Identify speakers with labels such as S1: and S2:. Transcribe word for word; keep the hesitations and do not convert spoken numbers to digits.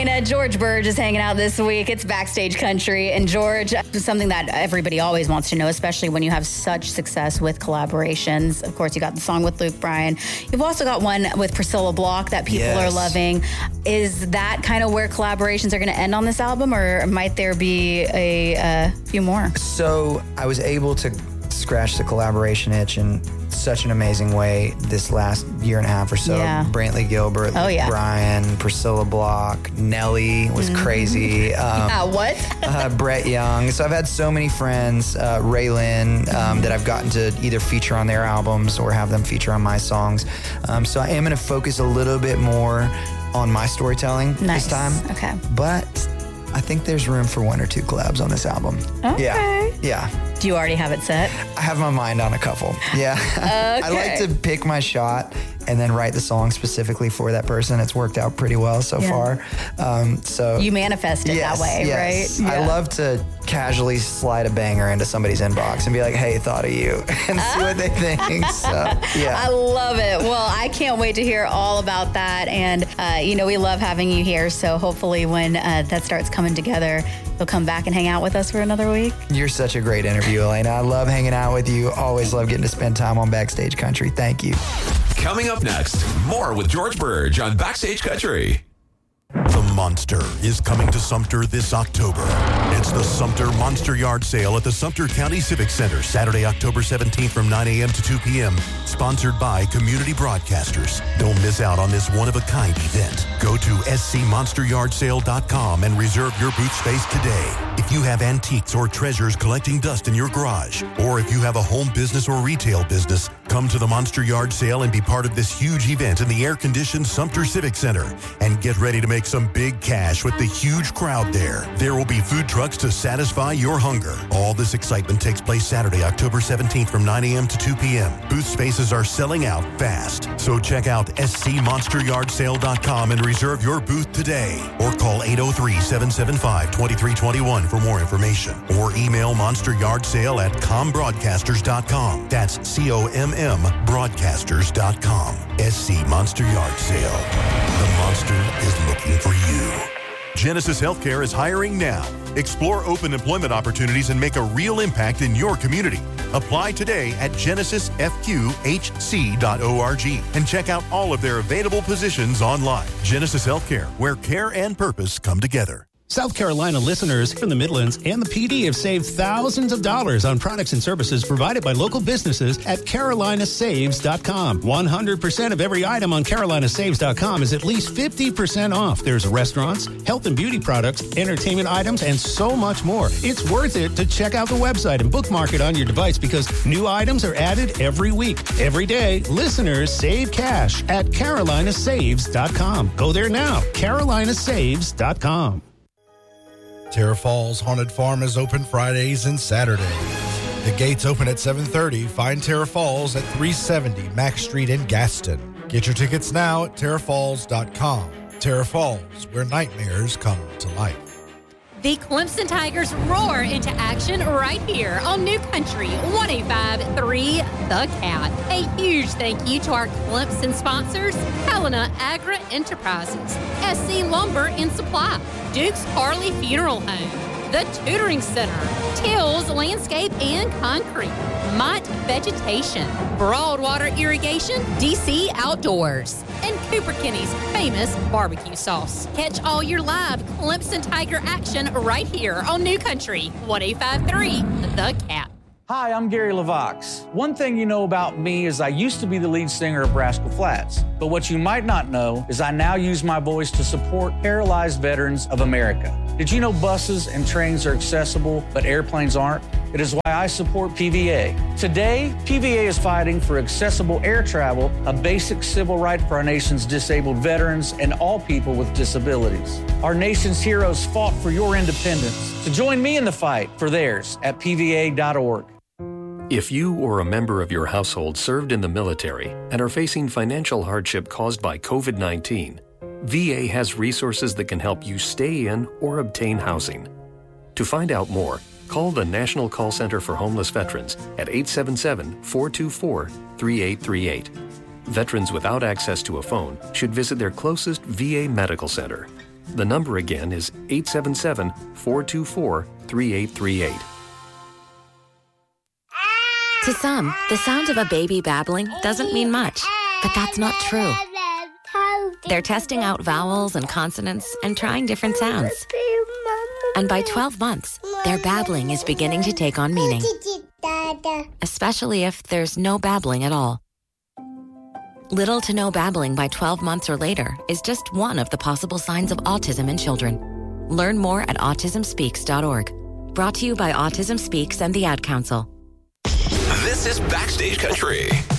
S1: Elena. George Burge is hanging out this week. It's Backstage Country. And George, something that everybody always wants to know, especially when you have such success with collaborations. Of course, you got the song with Luke Bryan. You've also got one with Priscilla Block that people yes. are loving. Is that kind of where collaborations are going to end on this album, or might there be a, a few more?
S2: So I was able to scratch the collaboration itch in such an amazing way this last year and a half or so.
S1: Yeah.
S2: Brantley Gilbert,
S1: oh,
S2: Luke
S1: yeah.
S2: Bryan, Priscilla Block, Nelly was mm-hmm. crazy. Um,
S1: uh, what?
S2: uh, Brett Young. So I've had so many friends, uh, Raylan, um, mm-hmm. that I've gotten to either feature on their albums or have them feature on my songs. Um, so I am going to focus a little bit more on my storytelling
S1: nice.
S2: this time.
S1: Okay.
S2: But I think there's room for one or two collabs on this album.
S1: Okay.
S2: Yeah. Yeah.
S1: Do you already have it set?
S2: I have my mind on a couple. Yeah.
S1: Okay.
S2: I like to pick my shot and then write the song specifically for that person. It's worked out pretty well so yeah. far. Um, so
S1: you manifest it
S2: yes,
S1: that way,
S2: yes.
S1: right?
S2: Yeah. I love to casually slide a banger into somebody's inbox and be like, hey, thought of you, and see what they think. So, yeah.
S1: I love it. Well, I can't wait to hear all about that. And, uh, you know, we love having you here. So hopefully when uh, that starts coming together, you'll come back and hang out with us for another week.
S2: You're such a great interview, Elena. I love hanging out with you. Always love getting to spend time on Backstage Country. Thank you.
S3: Coming up next, more with George Burge on Backstage Country.
S4: The Monster is coming to Sumter this October. It's the Sumter Monster Yard Sale at the Sumter County Civic Center, Saturday, October seventeenth from nine a.m. to two p.m. Sponsored by Community Broadcasters. Don't miss out on this one-of-a-kind event. Go to s c monster yard sale dot com and reserve your booth space today. If you have antiques or treasures collecting dust in your garage, or if you have a home business or retail business, come to the Monster Yard Sale and be part of this huge event in the air-conditioned Sumter Civic Center. And get ready to make some big cash with the huge crowd there. There will be food trucks to satisfy your hunger. All this excitement takes place Saturday, October seventeenth from nine a.m. to two p.m. Booth spaces are selling out fast. So check out s c monster yard sale dot com and reserve your booth today. Or call eight oh three, seven seven five, two three two one for more information. Or email monsteryardsale at com broadcasters dot com. That's C O M M broadcasters dot com. S C Monster Yard Sale. The monster is looking for you. Genesis Healthcare is hiring now. Explore open employment opportunities and make a real impact in your community. Apply today at genesis f q h c dot org and check out all of their available positions online. Genesis Healthcare, where care and purpose come together.
S5: South Carolina listeners in the Midlands and the P D have saved thousands of dollars on products and services provided by local businesses at carolina saves dot com. one hundred percent of every item on carolina saves dot com is at least fifty percent off. There's restaurants, health and beauty products, entertainment items, and so much more. It's worth it to check out the website and bookmark it on your device because new items are added every week. Every day, listeners save cash at carolina saves dot com. Go there now, carolina saves dot com.
S6: Terra Falls Haunted Farm is open Fridays and Saturdays. The gates open at seven thirty. Find Terra Falls at three seventy Mack Street in Gaston. Get your tickets now at terra falls dot com. Terra Falls, where nightmares come to life.
S7: The Clemson Tigers roar into action right here on New Country one oh five point three The Cat. A huge thank you to our Clemson sponsors, Helena Agri Enterprises, S C Lumber and Supply, Duke's Harley Funeral Home, The Tutoring Center, Tills Landscape and Concrete, Mott Vegetation, Broadwater Irrigation, D C Outdoors, and Cooper Kenny's famous barbecue sauce. Catch all your live Clemson Tiger action right here on New Country one oh five point three The Cat.
S8: Hi, I'm Gary LaVox. One thing you know about me is I used to be the lead singer of Rascal Flatts. But what you might not know is I now use my voice to support paralyzed veterans of America. Did you know buses and trains are accessible, but airplanes aren't? It is why I support P V A. Today, P V A is fighting for accessible air travel, a basic civil right for our nation's disabled veterans and all people with disabilities. Our nation's heroes fought for your independence. So join me in the fight for theirs at P V A dot org.
S9: If you or a member of your household served in the military and are facing financial hardship caused by covid nineteen, V A has resources that can help you stay in or obtain housing. To find out more, call the National Call Center for Homeless Veterans at eight seven seven, four two four, three eight three eight. Veterans without access to a phone should visit their closest V A medical center. The number again is eight seven seven, four two four, three eight three eight.
S10: To some, the sound of a baby babbling doesn't mean much, but that's not true. They're testing out vowels and consonants and trying different sounds. And by twelve months, their babbling is beginning to take on meaning, especially if there's no babbling at all. Little to no babbling by twelve months or later is just one of the possible signs of autism in children. Learn more at autism speaks dot org. Brought to you by Autism Speaks and the Ad Council.
S3: This is Backstage Country.